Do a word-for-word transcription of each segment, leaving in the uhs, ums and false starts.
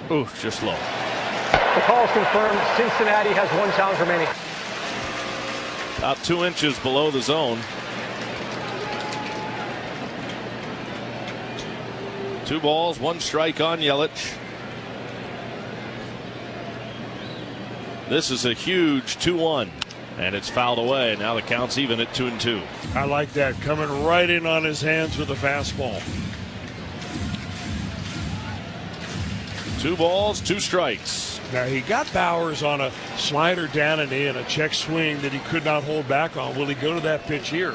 Ooh, just low. The call is confirmed. Cincinnati has one challenge remaining. About two inches below the zone. Two balls, one strike on Yelich. This is a huge two one, and it's fouled away. Now the count's even at two and two. I like that, coming right in on his hands with a fastball. Two balls, two strikes. Now he got Bowers on a slider down and in, a check swing that he could not hold back on. Will he go to that pitch here?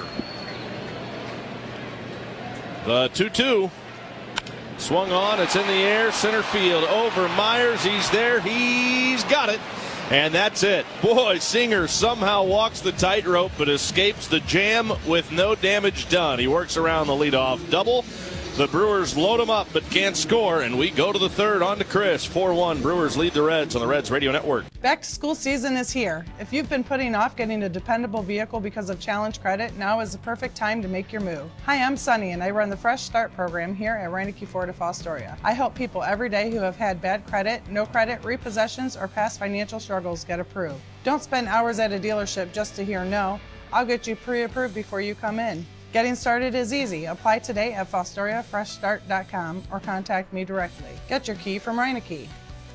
The two two. Swung on, it's in the air, center field, over Myers, he's there, he's got it, and that's it. Boy, Singer somehow walks the tightrope but escapes the jam with no damage done. He works around the leadoff double. The Brewers load him up but can't score, and we go to the third. On to Chris. four one, Brewers lead the Reds on the Reds Radio Network. Back to school season is here. If you've been putting off getting a dependable vehicle because of Challenge Credit, now is the perfect time to make your move. Hi, I'm Sunny, and I run the Fresh Start program here at Reineke Ford of Fostoria. I help people every day who have had bad credit, no credit, repossessions, or past financial struggles get approved. Don't spend hours at a dealership just to hear no. I'll get you pre-approved before you come in. Getting started is easy. Apply today at fostoria fresh start dot com or contact me directly. Get your key from Reineke.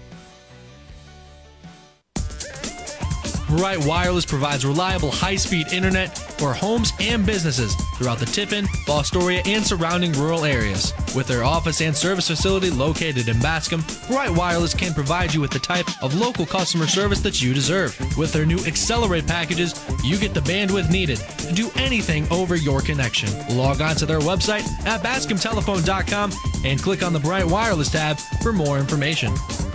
Bright Wireless provides reliable high-speed internet for homes and businesses throughout the Tiffin, Fostoria, and surrounding rural areas. With their office and service facility located in Bascom, Bright Wireless can provide you with the type of local customer service that you deserve. With their new Accelerate packages, you get the bandwidth needed to do anything over your connection. Log on to their website at bascom telephone dot com and click on the Bright Wireless tab for more information.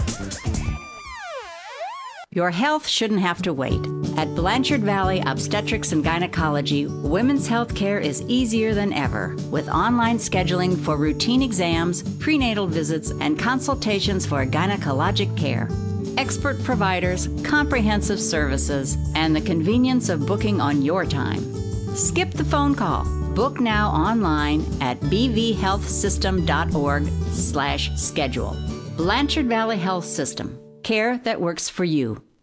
Your health shouldn't have to wait. At Blanchard Valley Obstetrics and Gynecology, women's health care is easier than ever, with online scheduling for routine exams, prenatal visits, and consultations for gynecologic care. Expert providers, comprehensive services, and the convenience of booking on your time. Skip the phone call. Book now online at b v health system dot org slash schedule. Blanchard Valley Health System. Care that works for you.